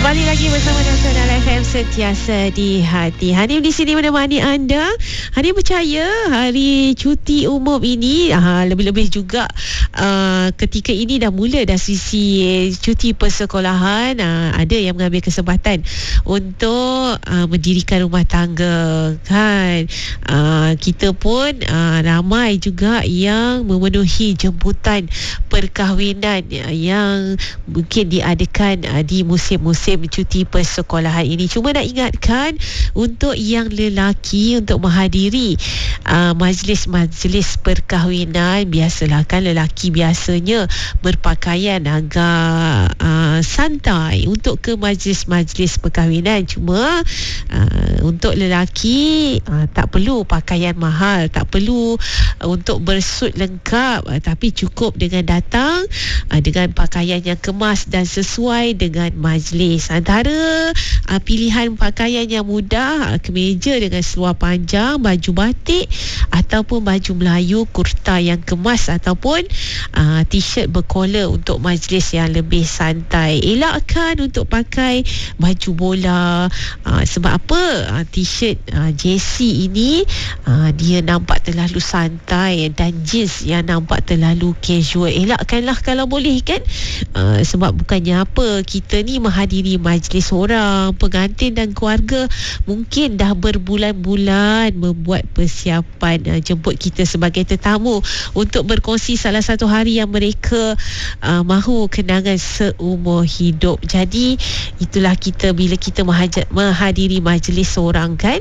Kembali lagi bersama Nasional FM Sentiasa di Hati. Hanim di sini menemani anda. Hanim percaya hari cuti umum ini lebih-lebih juga ketika ini dah mula dah sisi cuti persekolahan, ada yang mengambil kesempatan untuk mendirikan rumah tangga kan. Kita pun ramai juga yang memenuhi jemputan perkahwinan yang mungkin diadakan di musim-musim cuti persekolahan ini. Cuma nak ingatkan untuk yang lelaki untuk menghadiri majlis-majlis perkahwinan, biasalah kan lelaki biasanya berpakaian agak santai untuk ke majlis-majlis perkahwinan. Cuma untuk lelaki tak perlu pakaian mahal, tak perlu untuk bersut lengkap, tapi cukup dengan datang dengan pakaian yang kemas dan sesuai dengan majlis. Antara pilihan pakaian yang mudah, kemeja dengan seluar panjang, baju batik ataupun baju Melayu, kurta yang kemas ataupun t-shirt berkola untuk majlis yang lebih santai. Elakkan untuk pakai baju bola. Sebab apa? T-shirt jersey ini dia nampak terlalu santai dan jeans yang nampak terlalu casual. Elakkanlah kalau boleh kan. Sebab bukannya apa, kita ni menghadiri majlis orang, pengantin dan keluarga mungkin dah berbulan-bulan membuat persiapan jemput kita sebagai tetamu untuk berkongsi salah satu hari yang mereka mahu kenangan seumur hidup. Jadi itulah kita bila kita menghadiri majlis orang kan,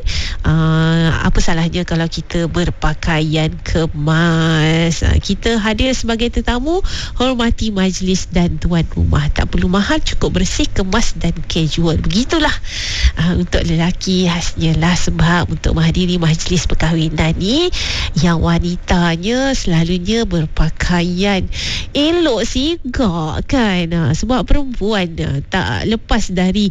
apa salahnya kalau kita berpakaian kemas. Kita hadir sebagai tetamu, hormati majlis dan tuan rumah. Tak perlu mahal, cukup bersih, kemas dan casual. Begitulah untuk lelaki khasnya lah. Sebab untuk menghadiri majlis perkahwinan ni, yang wanitanya selalunya berpakaian elok sigak kan. Sebab perempuan tak lepas dari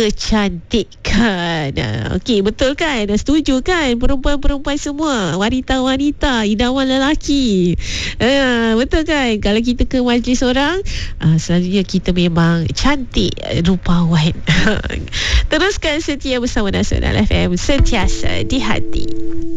kecantikan. Okey, betul kan? Setuju kan? Perempuan-perempuan semua, wanita-wanita idaman lelaki. Betul kan? Kalau kita ke majlis orang, selalunya kita memang cantik rupawan. Teruskan setia bersama Nasional FM, sentiasa di hati.